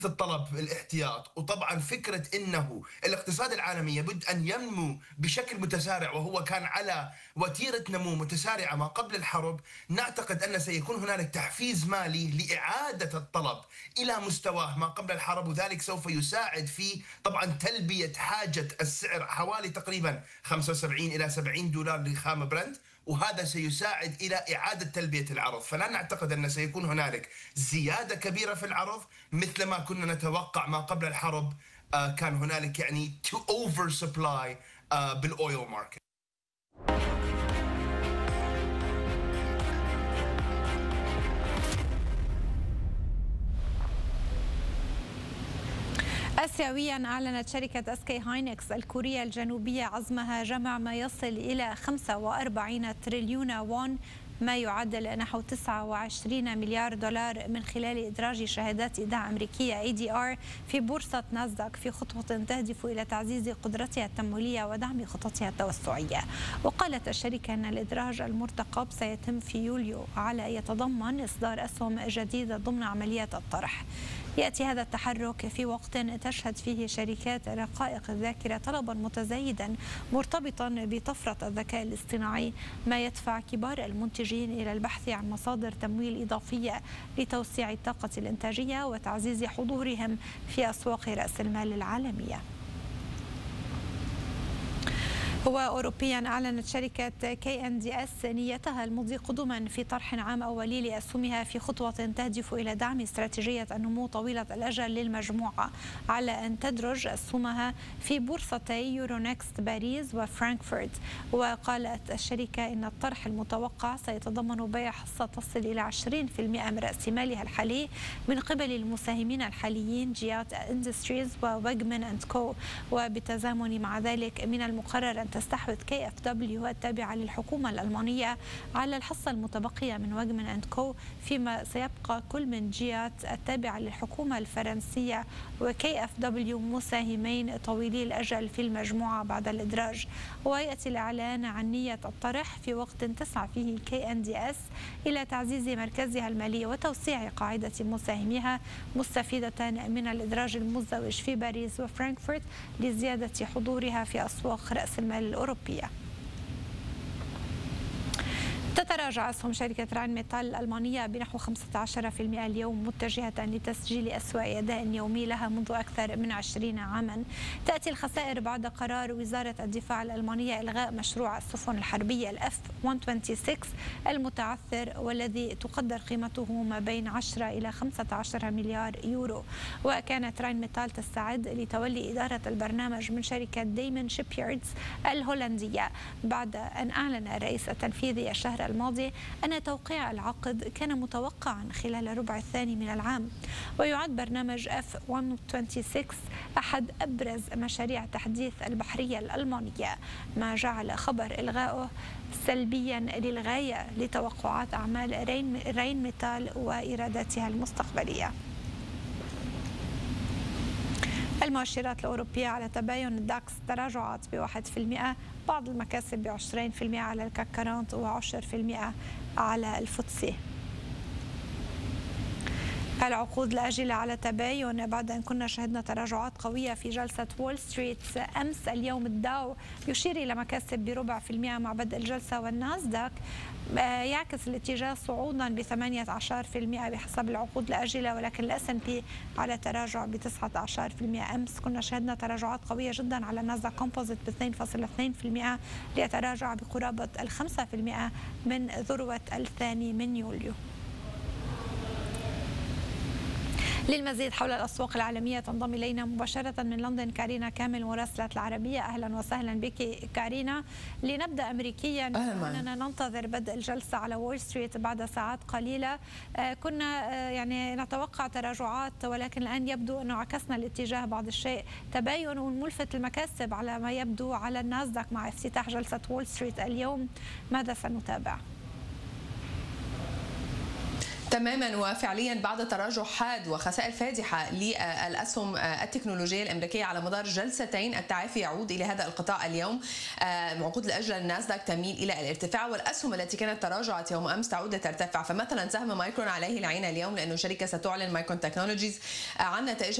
الطلب الاحتياط، وطبعا فكره انه الاقتصاد العالمي يبد ان ينمو بشكل متسارع، وهو كان على وتيره نمو متسارعه ما قبل الحرب. نعتقد ان سيكون هنالك تحفيز مالي لاعاده الطلب الى مستواه ما قبل الحرب، وذلك سوف يساعد في طبعا تلبيه حاجه السعر حوالي تقريبا 75 الى 70 دولار لخام برنت، وهذا سيساعد إلى إعادة تلبية العرض. فلا نعتقد أن سيكون هنالك زيادة كبيرة في العرض مثل ما كنا نتوقع ما قبل الحرب. كان هنالك يعني to oversupply بالأويل ماركت. آسيويا أعلنت شركة اسكي هاينكس الكورية الجنوبية عزمها جمع ما يصل إلى 45 تريليون وون، ما يعادل نحو 29 مليار دولار، من خلال إدراج شهادات إيداع أمريكية ADR في بورصة ناسداك، في خطوة تهدف إلى تعزيز قدرتها التمويلية ودعم خططها التوسعية. وقالت الشركة أن الإدراج المرتقب سيتم في يوليو، على أن يتضمن إصدار أسهم جديدة ضمن عملية الطرح. يأتي هذا التحرك في وقت تشهد فيه شركات رقائق الذاكرة طلبا متزايدا مرتبطا بطفرة الذكاء الاصطناعي، ما يدفع كبار المنتجين إلى البحث عن مصادر تمويل إضافية لتوسيع الطاقة الإنتاجية وتعزيز حضورهم في أسواق رأس المال العالمية. وأوروبيا أعلنت شركة KNDS نيتها المضي قدما في طرح عام أولي لأسهمها في خطوة تهدف إلى دعم استراتيجية النمو طويلة الأجل للمجموعة، على أن تدرج أسهمها في بورصتي يورونكست باريس وفرانكفورت. وقالت الشركة إن الطرح المتوقع سيتضمن بيع حصة تصل إلى 20% من رأس مالها الحالي من قبل المساهمين الحاليين جيات اندستريز ووجمن اند كو. وبالتزامن مع ذلك من المقرر أن تستحوذ KfW التابعة للحكومة الألمانية على الحصة المتبقية من وجمن اند كو، فيما سيبقى كل من جيات التابعة للحكومة الفرنسية وKfW مساهمين طويلي الأجل في المجموعة بعد الإدراج. ويأتي الإعلان عن نية الطرح في وقت تسعى فيه KNDS إلى تعزيز مركزها المالي وتوسيع قاعدة مساهميها، مستفيدة من الإدراج المزدوج في باريس وفرانكفورت لزيادة حضورها في أسواق رأس المال الأوروبية. تتراجع أسهم شركة راين ميتال الألمانية بنحو 15% اليوم، متجهة لتسجيل أسوأ أداء يومي لها منذ أكثر من 20 عاما. تأتي الخسائر بعد قرار وزارة الدفاع الألمانية إلغاء مشروع السفن الحربية F126 المتعثر، والذي تقدر قيمته ما بين 10 إلى 15 مليار يورو. وكانت راين ميتال تستعد لتولي إدارة البرنامج من شركة ديمن شيبياردز الهولندية، بعد أن أعلن الرئيس التنفيذي الشهر الماضي أن توقيع العقد كان متوقعا خلال الربع الثاني من العام. ويعد برنامج F126 أحد أبرز مشاريع تحديث البحرية الألمانية، ما جعل خبر إلغائه سلبيا للغاية لتوقعات أعمال راين ميتال وإيراداتها المستقبلية. المؤشرات الأوروبية على تباين الداكس تراجعات ب1%، بعض المكاسب ب20% على الكاك 40 و10% على الفوتسي. العقود الآجلة على تباين بعد أن كنا شهدنا تراجعات قوية في جلسة وول ستريت أمس. اليوم الداو يشير إلى مكاسب ب0.4% مع بدء الجلسة، والناسداك يعكس الاتجاه صعودا ب18% بحسب العقود الآجلة، ولكن الS&P على تراجع ب19%. أمس كنا شهدنا تراجعات قوية جدا على ناسداك كومبوزيت ب2.2% ليتراجع بقرابة 5% من ذروة 2 يوليو. للمزيد حول الأسواق العالمية تنضم إلينا مباشرة من لندن كارينا كامل مراسلة العربية. أهلا وسهلا بك كارينا. لنبدأ أمريكيا، أننا ننتظر بدء الجلسة على وول ستريت بعد ساعات قليلة. كنا يعني نتوقع تراجعات، ولكن الآن يبدو أنه عكسنا الاتجاه بعض الشيء، تباين ملفت المكاسب على ما يبدو على الناسداك مع افتتاح جلسة وول ستريت اليوم. ماذا سنتابع؟ تماما، وفعليا بعد تراجع حاد وخسائر فادحة للأسهم التكنولوجية الأمريكية على مدار جلستين، التعافي يعود إلى هذا القطاع اليوم. عقود الأجل الناسداك تميل إلى الارتفاع، والأسهم التي كانت تراجعت يوم أمس تعود لترتفع. فمثلا سهم مايكرون عليه العين اليوم، لأنه شركة ستعلن مايكرون تكنولوجيز عن نتائج